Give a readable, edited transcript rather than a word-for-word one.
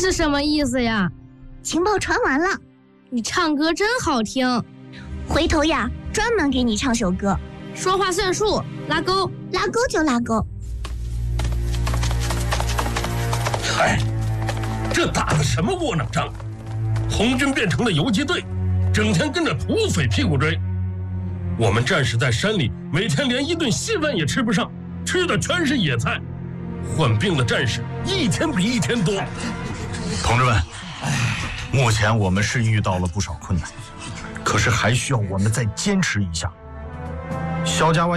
是什么意思呀？ 情报传完了， 你唱歌真好听， 回头呀专门给你唱首歌。 说话算数，拉钩， 拉钩就拉钩。 嗨，这打的什么窝囊仗？红军变成了游击队，整天跟着土匪屁股追。我们战士在山里每天连一顿稀饭也吃不上，吃的全是野菜。患病的战士一天比一天多。 同志们，目前我们是遇到了不少困难，可是还需要我们再坚持一下。肖家湾